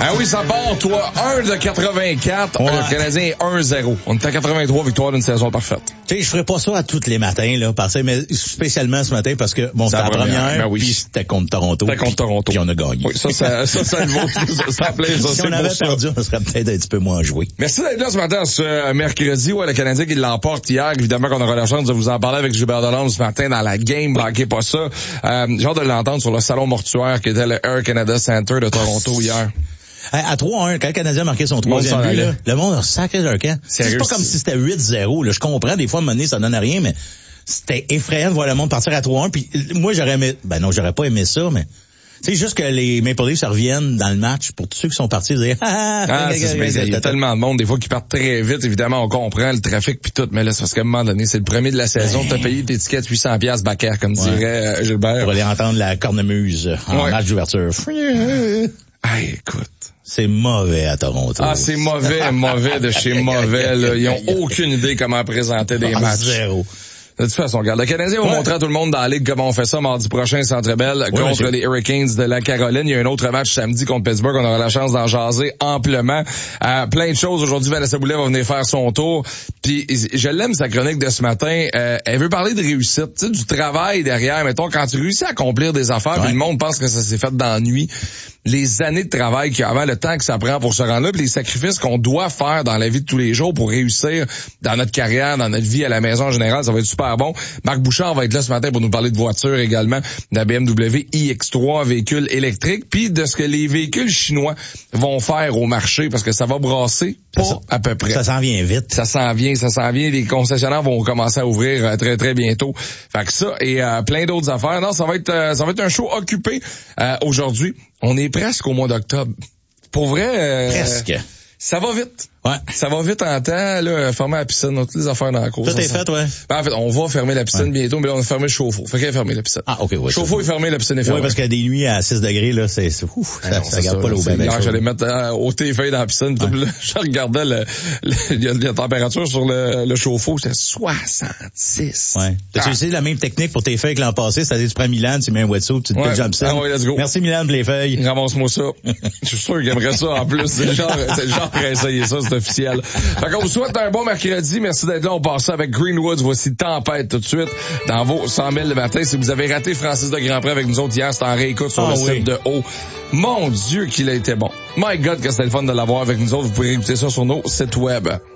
Ah oui, ça part, toi, 1 de 84, le Canadien est 1-0. On est à 83 victoires d'une saison parfaite. Tu sais, je ferais pas ça à tous les matins, là, mais spécialement ce matin parce que, bon, c'était la première, oui. puis c'était contre Toronto. Puis on a gagné. Oui, ça le vaut, ça plaît, ça, si on avait perdu, on serait peut-être un petit peu moins joué. Merci d'être là ce matin, ce mercredi, le Canadien qui l'emporte hier. Évidemment qu'on aura la chance de vous en parler avec Gilbert Delorme ce matin dans la game. Manquez pas ça. J'ai hâte de l'entendre sur le salon mortuaire qui était le Air Canada Center de Toronto hier. À 3-1, quand le Canadien a marqué son troisième but, là, le monde a sacré leur camp. C'est pas comme si c'était 8-0. Là. Je comprends, des fois, à un moment donné, ça donne à rien, mais c'était effrayant de voir le monde partir à 3-1. Puis moi, j'aurais aimé... Ben non, j'aurais pas aimé ça, mais... C'est juste que les Maple Leafs reviennent dans le match pour tous ceux qui sont partis dire il y a tellement de monde des fois qui partent très vite. Évidemment, on comprend le trafic puis tout, mais là c'est parce qu'à un moment donné, c'est le premier de la saison, t'as payé tes tickets 800$ backer comme dirait Gilbert. Pour aller entendre la cornemuse en match d'ouverture. Écoute. C'est mauvais à Toronto. C'est mauvais de chez mauvais là. Ils ont aucune idée comment présenter des matchs. Zéro. De toute façon, regarde, le Canadien va montrer à tout le monde dans la Ligue comment on fait ça mardi prochain, Centre Bell, contre les Hurricanes de la Caroline. Il y a un autre match samedi contre Pittsburgh. On aura la chance d'en jaser amplement. Plein de choses. Aujourd'hui, Vanessa Boulet va venir faire son tour. Puis, je l'aime, sa chronique de ce matin. Elle veut parler de réussite, tu sais, du travail derrière. Mettons, quand tu réussis à accomplir des affaires, puis le monde pense que ça s'est fait dans la nuit. Les années de travail qu'il y a avant, le temps que ça prend pour se rendre là, puis les sacrifices qu'on doit faire dans la vie de tous les jours pour réussir dans notre carrière, dans notre vie à la maison en général, ça va être super bon. Marc Bouchard va être là ce matin pour nous parler de voitures également, de la BMW iX3, véhicule électrique, puis de ce que les véhicules chinois vont faire au marché, parce que ça va brasser pas à peu près. Ça s'en vient vite. Ça s'en vient. Les concessionnaires vont commencer à ouvrir très, très bientôt. Fait que ça et plein d'autres affaires. Non, ça va être un show occupé aujourd'hui. On est presque au mois d'octobre. Pour vrai... presque. Ça va vite. Ouais. Ça va vite en temps, là, fermer la piscine, on a toutes les affaires dans la course. Tout est fait, ouais. Ben, en fait, on va fermer la piscine bientôt, mais là, on a fermé le chauffe-eau. Fait qu'elle a fermé la piscine. OK, ouais. Le chauffe-eau est fermé, la piscine est fermée. Ouais, parce qu'il y a des nuits à 6 degrés, là, ça garde pas l'eau bien. J'allais mettre au téléphone dans la piscine, puis là, je regardais la température sur le chauffe-eau, c'était 66. Ouais. T'as utilisé la même technique pour tes feuilles que l'an passé, c'est-à-dire tu prends Milan, tu mets un wetsuit, tu te pètes Johnson. Ah ouais, let's go. Merci Milan pour les feuilles. Ramasse-moi ça. Je suis sûr qu'il aimerait ça en plus. C'est le genre pour essayer ça, c'est officiel. Fait qu'on vous souhaite un bon mercredi. Merci d'être là. On passe ça avec Greenwoods. Voici Tempête tout de suite dans vos 100 000 le matin. Si vous avez raté Francis de Grandpré avec nous autres hier, c'est en réécoute sur le site de haut. Mon Dieu qu'il a été bon. My God que c'était le fun de l'avoir avec nous autres. Vous pouvez écouter ça sur nos sites web.